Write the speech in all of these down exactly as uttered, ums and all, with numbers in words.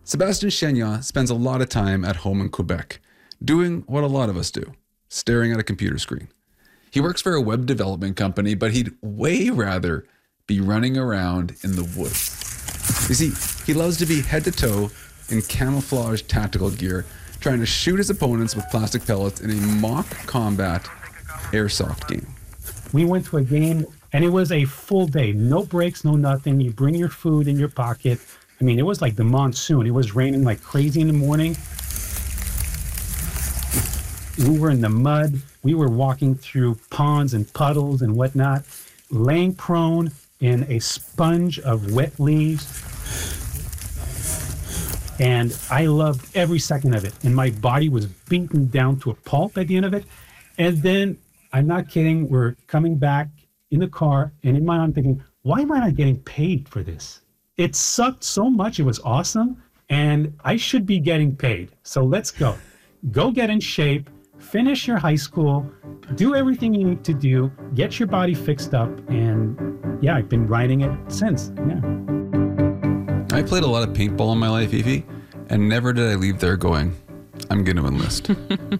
Sébastien Chagnon spends a lot of time at home in Quebec, doing what a lot of us do, staring at a computer screen. He works for a web development company, but he'd way rather be running around in the woods. You see, he loves to be head to toe in camouflage tactical gear, trying to shoot his opponents with plastic pellets in a mock combat airsoft game. We went to a game and it was a full day, no breaks, no nothing. You bring your food in your pocket. I mean, it was like the monsoon. It was raining like crazy in the morning. We were in the mud. We were walking through ponds and puddles and whatnot, laying prone in a sponge of wet leaves. And I loved every second of it. And my body was beaten down to a pulp at the end of it. And then, I'm not kidding, we're coming back in the car, and in my mind I'm thinking, why am I not getting paid for this? It sucked so much. It was awesome. And I should be getting paid. So let's go. Go get in shape, finish your high school, do everything you need to do, get your body fixed up. And yeah, I've been riding it since. Yeah. I played a lot of paintball in my life, Evie, and never did I leave there going, I'm going to enlist.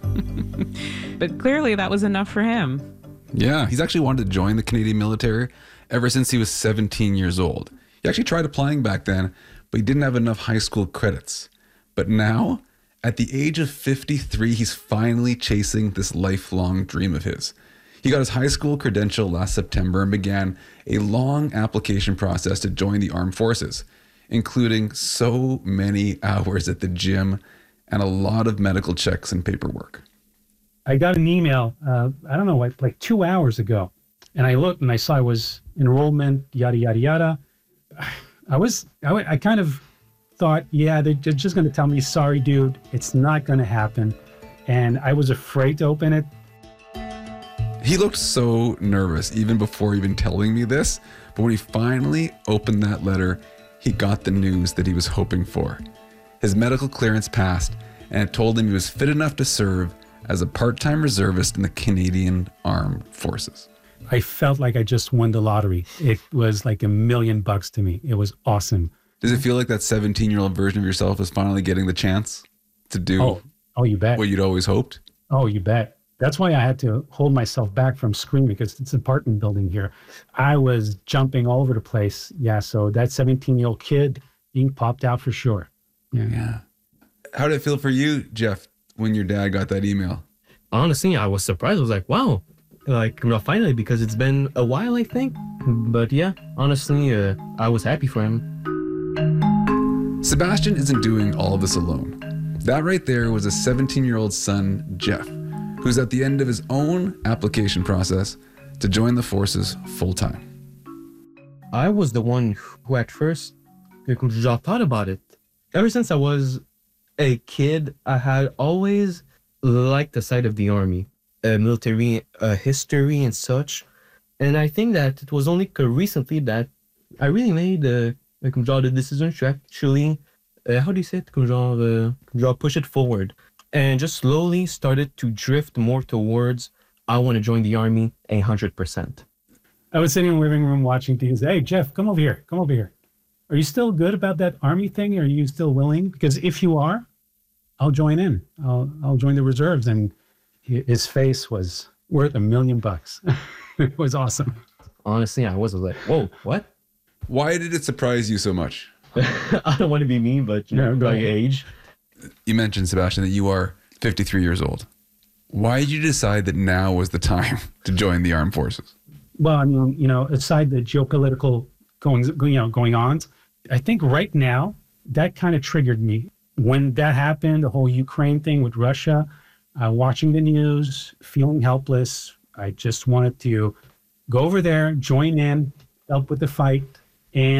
But clearly that was enough for him. Yeah, he's actually wanted to join the Canadian military ever since he was seventeen years old. He actually tried applying back then, but he didn't have enough high school credits. But now, at the age of fifty-three, he's finally chasing this lifelong dream of his. He got his high school credential last September and began a long application process to join the armed forces, including so many hours at the gym and a lot of medical checks and paperwork. I got an email, uh, I don't know, like, like two hours ago. And I looked and I saw it was enrollment, yada, yada, yada. I was, I, I kind of thought, yeah, they're just going to tell me, sorry, dude, it's not going to happen. And I was afraid to open it. He looked so nervous even before even telling me this. But when he finally opened that letter, he got the news that he was hoping for. His medical clearance passed, and it told him he was fit enough to serve as a part-time reservist in the Canadian Armed Forces. I felt like I just won the lottery. It was like a million bucks to me. It was awesome. Does it feel like that seventeen-year-old version of yourself is finally getting the chance to do oh, oh, you bet. what you'd always hoped? Oh, you bet. That's why I had to hold myself back from screaming, because it's an apartment building here. I was jumping all over the place. Yeah, so that seventeen-year-old kid being popped out for sure. Yeah. yeah. How did it feel for you, Jeff, when your dad got that email? Honestly, I was surprised. I was like, wow, like, you know, finally, because it's been a while, I think. But yeah, honestly, uh, I was happy for him. Sébastien isn't doing all of this alone. That right there was a seventeen-year-old son, Jeff, who's at the end of his own application process to join the forces full-time. I was the one who at first thought about it. Ever since I was a kid, I had always liked the side of the army, uh, military uh, history and such. And I think that it was only recently that I really made uh, like, genre, the decision to actually, uh, how do you say it? Genre, uh, genre, push it forward. And just slowly started to drift more towards, I want to join the army one hundred percent. I was sitting in the living room watching things. Hey, Jeff, come over here. Come over here. Are you still good about that army thing? Are you still willing? Because if you are, I'll join in. I'll I'll join the reserves. And his face was worth a million bucks. It was awesome. Honestly, I was like, whoa, what? Why did it surprise you so much? I don't want to be mean, but you know, by age. You mentioned, Sébastien, that you are fifty-three years old. Why did you decide that now was the time to join the armed forces? Well, I mean, you know, aside the geopolitical going, you know, going on, I think right now that kind of triggered me. When that happened, the whole Ukraine thing with Russia, uh, watching the news, feeling helpless, I just wanted to go over there, join in, help with the fight, and